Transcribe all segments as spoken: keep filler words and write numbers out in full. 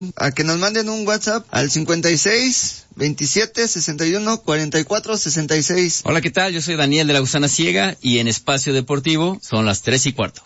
a que nos manden un WhatsApp al cincuenta y seis, veintisiete, sesenta y uno, cuarenta y cuatro, sesenta y seis. Hola, ¿qué tal? Yo soy Daniel de la Gusana Ciega y en Espacio Deportivo son las tres y cuarto.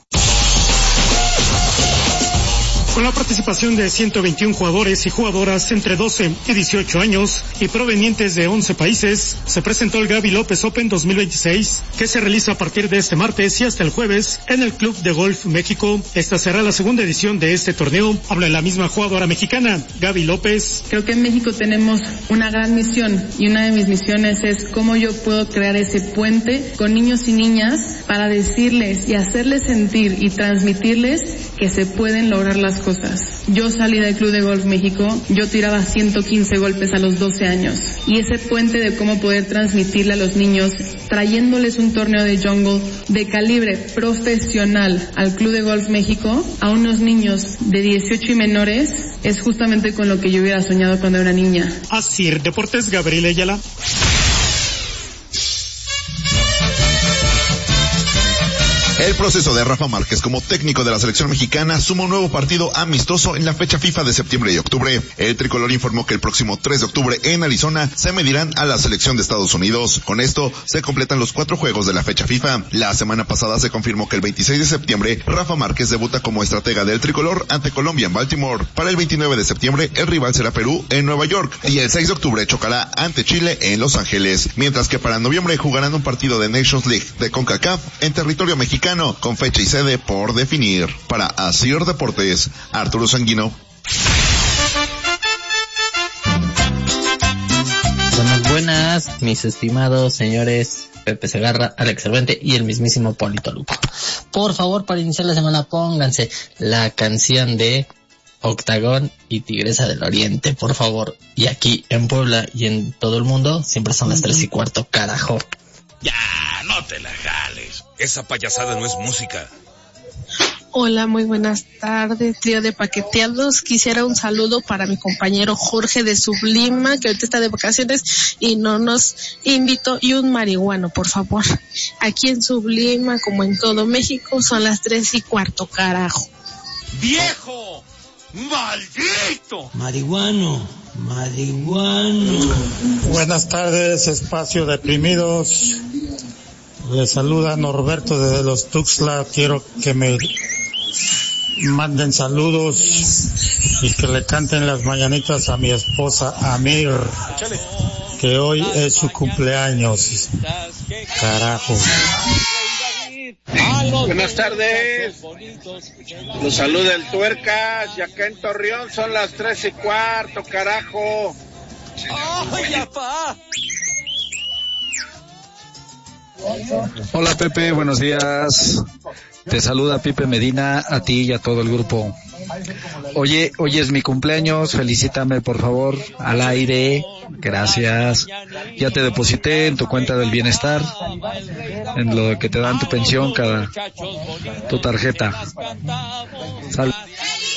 Con la participación de ciento veintiún jugadores y jugadoras entre doce y dieciocho años y provenientes de once países, se presentó el Gaby López Open dos mil veintiséis, que se realiza a partir de este martes y hasta el jueves en el Club de Golf México. Esta será la segunda edición de este torneo. Habla la misma jugadora mexicana, Gaby López. Creo que en México tenemos una gran misión y una de mis misiones es cómo yo puedo crear ese puente con niños y niñas para decirles y hacerles sentir y transmitirles que se pueden lograr las cosas. Yo salí del Club de Golf México, yo tiraba ciento quince golpes a los doce años y ese puente de cómo poder transmitirle a los niños, trayéndoles un torneo de jungle de calibre profesional al Club de Golf México a unos niños de dieciocho y menores, es justamente con lo que yo hubiera soñado cuando era niña. Asir Deportes, Gabriel Ayala. El proceso de Rafa Márquez como técnico de la selección mexicana suma un nuevo partido amistoso en la fecha FIFA de septiembre y octubre. El tricolor informó que el próximo tres de octubre en Arizona se medirán a la selección de Estados Unidos. Con esto se completan los cuatro juegos de la fecha FIFA. La semana pasada se confirmó que el veintiséis de septiembre Rafa Márquez debuta como estratega del tricolor ante Colombia en Baltimore. Para el veintinueve de septiembre el rival será Perú en Nueva York y el seis de octubre chocará ante Chile en Los Ángeles, mientras que para noviembre jugarán un partido de Nations League de CONCACAF en territorio mexicano con fecha y sede por definir. Para Asir Deportes, Arturo Sanguino. Buenas, buenas, mis estimados señores Pepe Segarra, Alex Cervente y el mismísimo Polito Luco. Por favor, para iniciar la semana, pónganse la canción de Octagón y Tigresa del Oriente, por favor. Y aquí en Puebla y en todo el mundo siempre son las tres y cuarto, carajo. Ya, no te la jales. Esa payasada no es música. Hola, muy buenas tardes, trío de paqueteados. Quisiera un saludo para mi compañero Jorge de Sublima, que ahorita está de vacaciones y no nos invitó, y un marihuano, por favor. Aquí en Sublima, como en todo México, son las tres y cuarto, carajo. ¡Viejo! ¡Maldito! Marihuano, marihuano. Buenas tardes, Espacio Deprimidos. Les saluda Norberto desde los Tuxtla. Quiero que me manden saludos y que le canten las mañanitas a mi esposa Amir, que hoy es su cumpleaños. Carajo. Buenas tardes, los saluda el Tuercas y acá en Torreón son las tres y cuarto, carajo. ¡Ay, apá! Hola Pepe, buenos días. Te saluda Pipe Medina, a ti y a todo el grupo. Oye, hoy es mi cumpleaños, felicítame por favor, al aire, gracias. Ya te deposité en tu cuenta del bienestar, en lo que te dan tu pensión, cada, tu tarjeta. Sal-